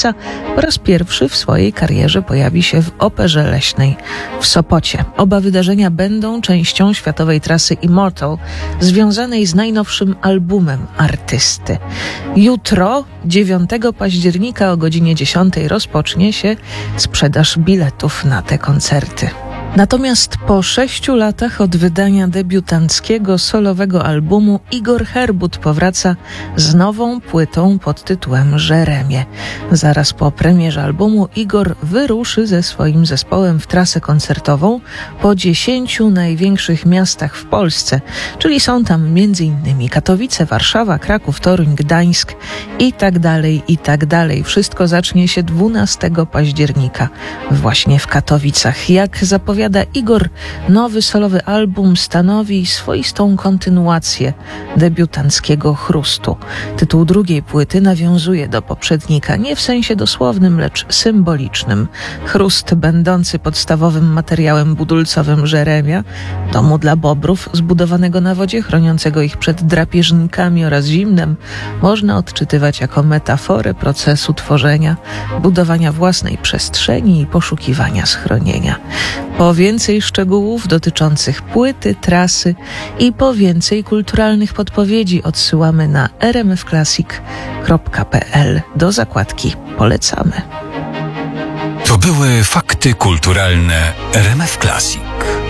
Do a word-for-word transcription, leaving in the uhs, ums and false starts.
lipca po raz pierwszy w swojej karierze pojawi się w Operze Leśnej w Sopocie. Oba wydarzenia będą częścią światowej trasy Immortal, związanej z najnowszym albumem artysty. Jutro, dziewiątego października o godzinie dziesiątej rozpocznie się sprzedaż biletów na te koncerty. Natomiast po sześciu latach od wydania debiutanckiego solowego albumu Igor Herbut powraca z nową płytą pod tytułem Jeremię. Zaraz po premierze albumu Igor wyruszy ze swoim zespołem w trasę koncertową po dziesięciu największych miastach w Polsce, czyli są tam między innymi Katowice, Warszawa, Kraków, Toruń, Gdańsk i tak dalej, i tak dalej. Wszystko zacznie się dwunastego października właśnie w Katowicach. Jak zapowiada Igor, nowy solowy album stanowi swoistą kontynuację debiutanckiego Chrustu. Tytuł drugiej płyty nawiązuje do poprzednika nie w sensie dosłownym, lecz symbolicznym. Chrust, będący podstawowym materiałem budulcowym Jeremia, domu dla bobrów zbudowanego na wodzie, chroniącego ich przed drapieżnikami oraz zimnem, można odczytywać jako metaforę procesu tworzenia, budowania własnej przestrzeni i poszukiwania schronienia. Po więcej szczegółów dotyczących płyty, trasy i po więcej kulturalnych podpowiedzi odsyłamy na r m f classic kropka p l do zakładki Polecamy. To były fakty kulturalne R M F Classic.